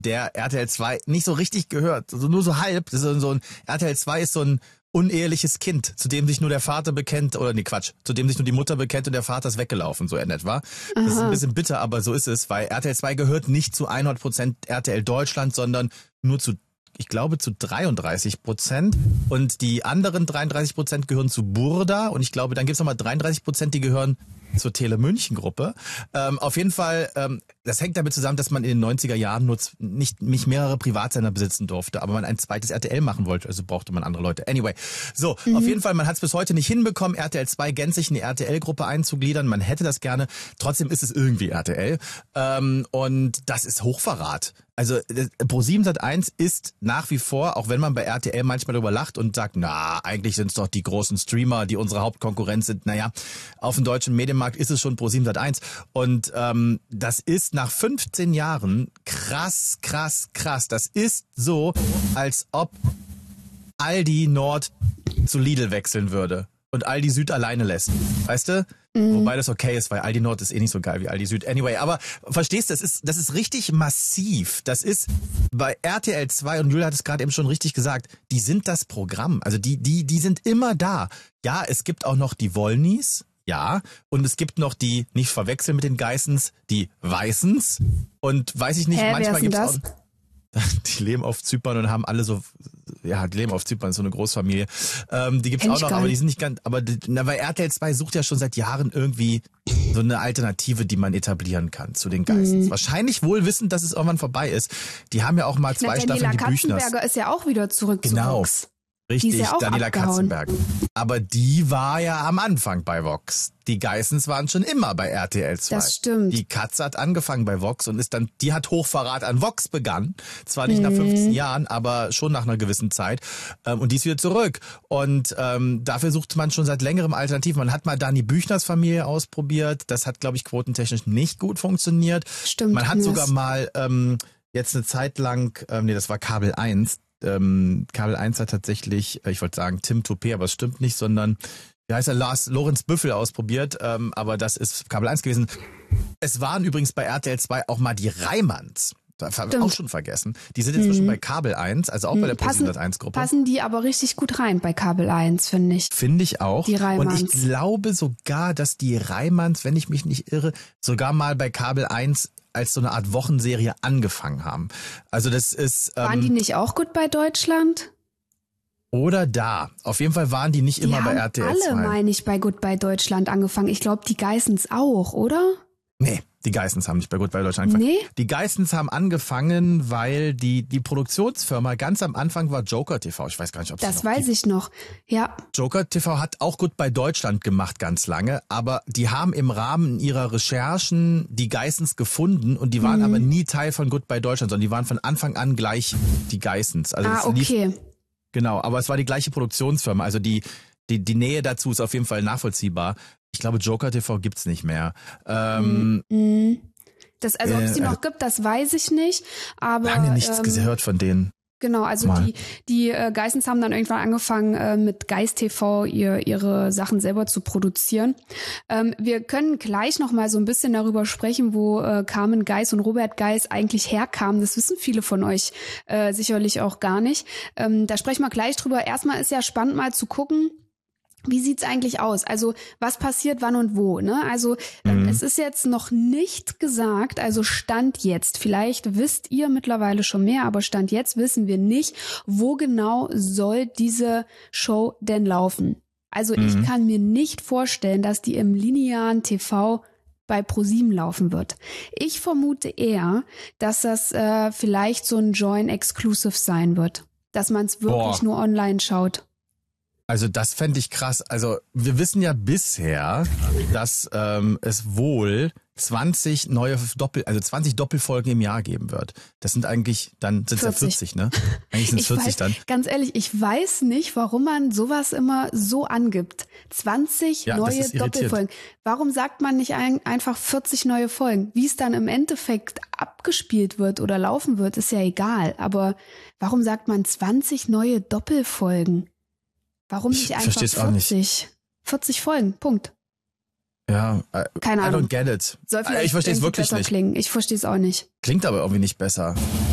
der RTL 2 nicht so richtig gehört, also nur so halb. Das ist so ein RTL 2 ist so ein uneheliches Kind, zu dem sich nur der Vater bekennt, oder nee, Quatsch, zu dem sich nur die Mutter bekennt und der Vater ist weggelaufen, so in etwa. Das ist ein bisschen bitter, aber so ist es, weil RTL 2 gehört nicht zu 100% RTL Deutschland, sondern nur zu, ich glaube, zu 33%, und die anderen 33% gehören zu Burda, und ich glaube, dann gibt's nochmal 33%, die gehören zur Tele München Gruppe. Auf jeden Fall, das hängt damit zusammen, dass man in den 90er Jahren nicht mehrere Privatsender besitzen durfte, aber man ein zweites RTL machen wollte, also brauchte man andere Leute. Anyway, so, auf jeden Fall, man hat es bis heute nicht hinbekommen, RTL 2 gänzlich in die RTL-Gruppe einzugliedern. Man hätte das gerne, trotzdem ist es irgendwie RTL. Und das ist Hochverrat. Also ProSieben Sat.1 ist nach wie vor, auch wenn man bei RTL manchmal darüber lacht und sagt, na, eigentlich sind es doch die großen Streamer, die unsere Hauptkonkurrenz sind. Naja, auf dem deutschen Medienmarkt ist es schon ProSieben Sat.1. Und das ist nach 15 Jahren krass. Das ist so, als ob Aldi Nord zu Lidl wechseln würde und Aldi Süd alleine lässt. Weißt du? Wobei das okay ist, weil Aldi Nord ist eh nicht so geil wie Aldi Süd. Anyway, aber verstehst du, das ist richtig massiv. Das ist bei RTL 2, und Julia hat es gerade eben schon richtig gesagt, die sind das Programm. Also die sind immer da. Ja, es gibt auch noch die Wollnies. Ja, und es gibt noch die, nicht verwechseln mit den Geissens, die Weißens. Und weiß ich nicht, manchmal gibt's auch... Die leben auf Zypern und haben alle so, ja, die leben auf Zypern, ist so eine Großfamilie. Die gibt's auch noch, aber die sind nicht ganz, aber weil RTL 2 sucht ja schon seit Jahren irgendwie so eine Alternative, die man etablieren kann zu den Geissens. Wahrscheinlich wohl wissend, dass es irgendwann vorbei ist. Die haben ja auch mal 2 Staffeln die Büchners. Katzenberger ist ja auch wieder zurück zu Vox. Richtig, die ist ja auch Daniela abgehauen. Katzenberg. Aber die war ja am Anfang bei Vox. Die Geissens waren schon immer bei RTL 2. Das stimmt. Die Katze hat angefangen bei Vox und die hat Hochverrat an Vox begangen. Zwar nicht nach 15 Jahren, aber schon nach einer gewissen Zeit. Und die ist wieder zurück. Und dafür sucht man schon seit längerem Alternativen. Man hat mal Dani Büchners Familie ausprobiert. Das hat, glaube ich, quotentechnisch nicht gut funktioniert. Stimmt. Man hat sogar mal jetzt eine Zeit lang, das war Kabel 1, Kabel 1 hat tatsächlich, ich wollte sagen Tim Toupé, aber es stimmt nicht, sondern, wie heißt er, Lorenz Büffel ausprobiert, aber das ist Kabel 1 gewesen. Es waren übrigens bei RTL 2 auch mal die Reimanns. Das habe ich auch schon vergessen. Die sind inzwischen bei Kabel 1, also auch bei der ProSieben Sat.1 Gruppe. Passen die aber richtig gut rein bei Kabel 1, finde ich. Finde ich auch. Die Reimanns. Und ich glaube sogar, dass die Reimanns, wenn ich mich nicht irre, sogar mal bei Kabel 1 als so eine Art Wochenserie angefangen haben. Also das ist... Waren die nicht auch gut bei Deutschland? Oder da. Auf jeden Fall waren die nicht immer bei RTL 2. Alle, meine ich, bei Goodbye Deutschland angefangen. Ich glaube, die Geissens auch, oder? Nee, die Geissens haben nicht bei Goodbye Deutschland angefangen. Nee? Die Geissens haben angefangen, weil die Produktionsfirma ganz am Anfang war Joker TV. Ich weiß gar nicht, ob es das weiß ich noch. Ja. Joker TV hat auch Goodbye Deutschland gemacht ganz lange, aber die haben im Rahmen ihrer Recherchen die Geissens gefunden und die waren aber nie Teil von Goodbye Deutschland, sondern die waren von Anfang an gleich die Geissens. Also okay. Genau, aber es war die gleiche Produktionsfirma, also die Nähe dazu ist auf jeden Fall nachvollziehbar. Ich glaube, Joker TV gibt's nicht mehr. Das, also ob es die noch gibt, das weiß ich nicht. Aber lange nichts gehört von denen. Genau, also die Geissens haben dann irgendwann angefangen mit Geist TV ihre Sachen selber zu produzieren. Wir können gleich noch mal so ein bisschen darüber sprechen, wo Carmen Geis und Robert Geis eigentlich herkamen. Das wissen viele von euch sicherlich auch gar nicht. Da sprechen wir gleich drüber. Erstmal ist ja spannend mal zu gucken, wie sieht's eigentlich aus? Also was passiert wann und wo? Ne? Also es ist jetzt noch nicht gesagt, also Stand jetzt, vielleicht wisst ihr mittlerweile schon mehr, aber Stand jetzt wissen wir nicht, wo genau soll diese Show denn laufen. Also ich kann mir nicht vorstellen, dass die im linearen TV bei ProSieben laufen wird. Ich vermute eher, dass das vielleicht so ein Join-Exclusive sein wird, dass man es wirklich nur online schaut. Also das fände ich krass. Also wir wissen ja bisher, dass es wohl 20 Doppelfolgen im Jahr geben wird. Das sind eigentlich, dann sind es ja 40, ne? Eigentlich sind es 40 dann. Ganz ehrlich, ich weiß nicht, warum man sowas immer so angibt. 20 neue Doppelfolgen. Warum sagt man nicht einfach 40 neue Folgen? Wie es dann im Endeffekt abgespielt wird oder laufen wird, ist ja egal. Aber warum sagt man 20 neue Doppelfolgen? Warum nicht einfach 40? 40 Folgen, Punkt. Ja, keine Ahnung. I don't get it. Soll vielleicht ich verstehe es wirklich besser nicht. Klingen. Ich verstehe es auch nicht. Klingt aber irgendwie nicht besser.